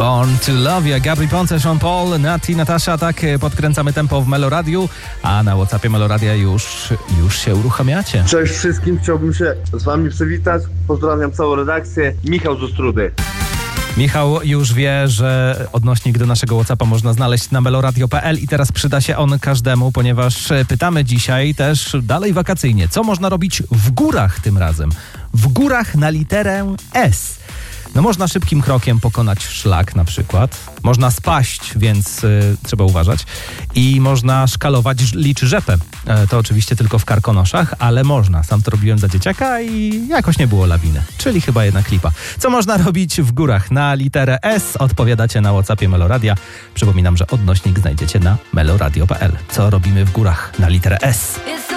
Born to Love You, Gabry Ponce, Sean Paul, Nati, Natasza, tak podkręcamy tempo w Meloradiu, a na WhatsAppie Meloradia już się uruchamiacie. Cześć wszystkim, chciałbym się z wami przywitać. Pozdrawiam całą redakcję. Michał z Ostródy. Michał już wie, że odnośnik do naszego WhatsAppa można znaleźć na meloradio.pl i teraz przyda się on każdemu, ponieważ pytamy dzisiaj też dalej wakacyjnie, co można robić w górach tym razem. W górach na literę S. No można szybkim krokiem pokonać szlak na przykład. Można spaść, więc trzeba uważać. I można szkalować rzepę. To oczywiście tylko w Karkonoszach, ale można. Sam to robiłem za dzieciaka i jakoś nie było lawiny. Czyli chyba jednak lipa. Co można robić w górach na literę S? Odpowiadacie na WhatsAppie Meloradia. Przypominam, że odnośnik znajdziecie na meloradio.pl. Co robimy w górach na literę S?